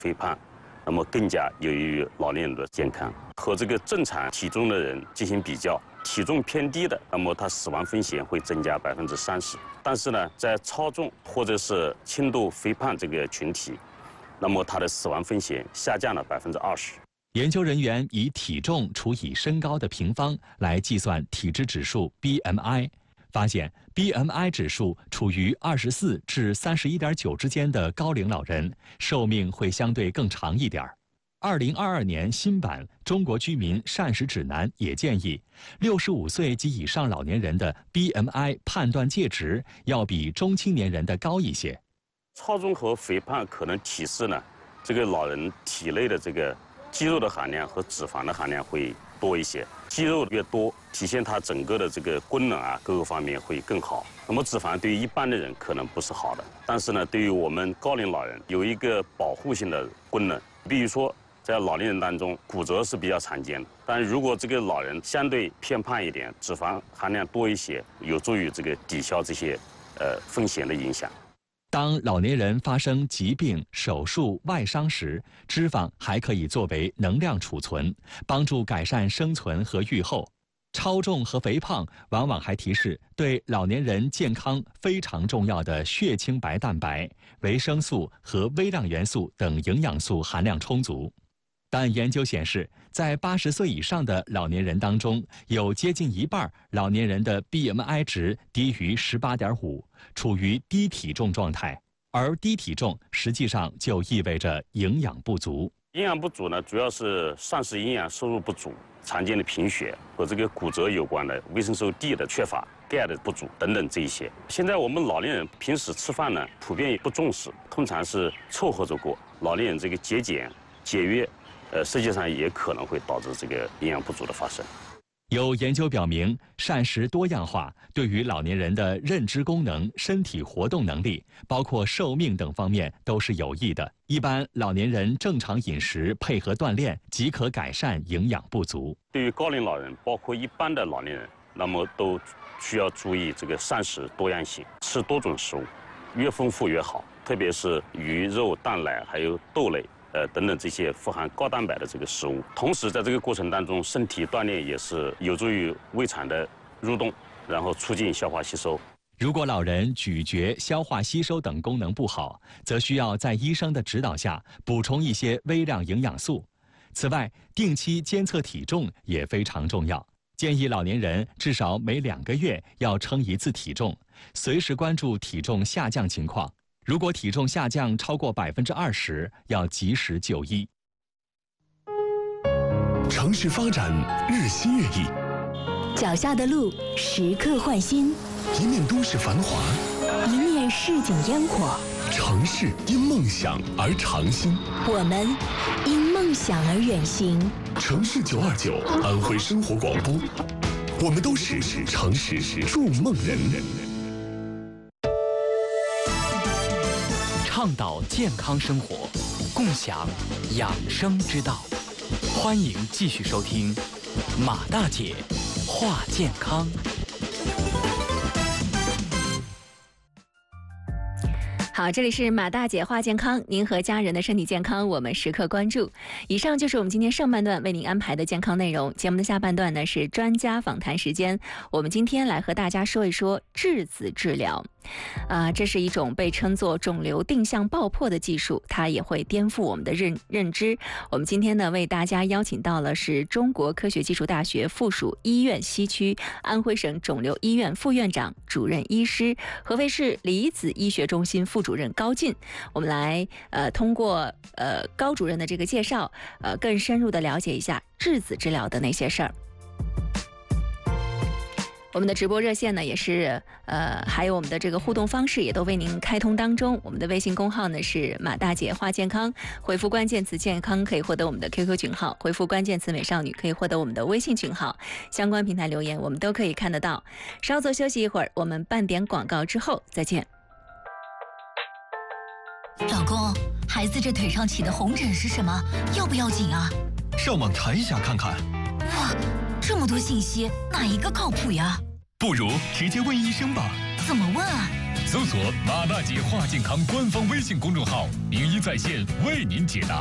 肥胖，那么更加有益于老年人的健康。和这个正常体重的人进行比较，体重偏低的，那么他死亡风险会增加30%。但是呢，在超重或者是轻度肥胖这个群体，那么他的死亡风险下降了20%。 研究人员以体重除以身高的平方来计算体质指数 BMI， 发现 BMI 指数处于24至31.9之间的高龄老人，寿命会相对更长一点。2022年新版《中国居民膳食指南》也建议，65岁及以上老年人的 BMI 判断界值要比中青年人的高一些。 超重和肥胖可能提示呢，这个老人体内的这个肌肉的含量和脂肪的含量会多一些，肌肉越多，体现它整个的这个功能啊，各个方面会更好。那么脂肪对于一般的人可能不是好的，但是呢，对于我们高龄老人有一个保护性的功能。比如说，在老年人当中，骨折是比较常见的，但如果这个老人相对偏胖一点，脂肪含量多一些，有助于这个抵消这些风险的影响。 当老年人发生疾病、手术、外伤时，脂肪还可以作为能量储存，帮助改善生存和预后。超重和肥胖往往还提示对老年人健康非常重要的血清白蛋白、维生素和微量元素等营养素含量充足。但研究显示，在80岁以上的老年人当中，有接近一半老年人的 BMI 值低于18.5，处于低体重状态。而低体重实际上就意味着营养不足。 营养不足呢，主要是膳食营养摄入不足、常见的贫血和这个骨折有关的维生素 D 的缺乏、钙的不足等等这一些。现在我们老年人平时吃饭呢，普遍也不重视，通常是凑合着过。老年人这个节俭、节约。实际上也可能会导致这个营养不足的发生。 有研究表明，膳食多样化对于老年人的认知功能、身体活动能力，包括寿命等方面都是有益的。一般老年人正常饮食配合锻炼，即可改善营养不足。 对于高龄老人，包括一般的老年人，那么都需要注意这个膳食多样性，吃多种食物，越丰富越好，特别是鱼肉、蛋奶还有豆类。等等这些富含高蛋白的这个食物，同时在这个过程当中，身体锻炼也是有助于胃肠的蠕动，然后促进消化吸收。 如果老人咀嚼、消化吸收等功能不好，则需要在医生的指导下补充一些微量营养素。此外，定期监测体重也非常重要，建议老年人至少每2个月要称一次体重，随时关注体重下降情况。如果体重下降超过20%，要及时就医。 城市发展日新月异， 脚下的路时刻换新， 一面都市繁华， 一面市井烟火。 城市因梦想而长新， 我们因梦想而远行。 城市929安徽生活广播，我们都是城市筑梦人。 倡导健康生活，共享养生之道。欢迎继续收听马大姐话健康。 好，这里是马大姐话健康，您和家人的身体健康我们时刻关注。以上就是我们今天上半段为您安排的健康内容。节目的下半段呢是专家访谈时间，我们今天来和大家说一说质子治疗。这是一种被称作肿瘤定向爆破的技术，它也会颠覆我们的认知。我们今天呢为大家邀请到了是中国科学技术大学附属医院西区安徽省肿瘤医院副院长、主任医师，合肥市离子医学中心副主任高进。我们来通过高主任的这个介绍，更深入的了解一下质子治疗的那些事儿。我们的直播热线呢也是还有我们的这个互动方式也都为您开通当中。我们的微信公号呢是马大姐话健康，回复关键词健康可以获得我们的 QQ 群号，回复关键词美少女可以获得我们的微信群号，相关平台留言我们都可以看得到。稍作休息一会儿，我们半点广告之后再见。 老公，孩子这腿上起的红疹是什么？要不要紧啊？ 上网查一下看看。 哇，这么多信息，哪一个靠谱呀？ 不如直接问医生吧。 怎么问啊？ 搜索“马大姐话健康”官方微信公众号，名医在线为您解答。